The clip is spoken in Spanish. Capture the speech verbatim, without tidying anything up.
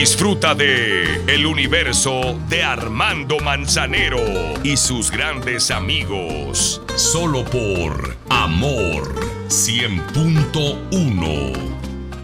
Disfruta de El Universo de Armando Manzanero y sus grandes amigos. Solo por Amor cien punto uno.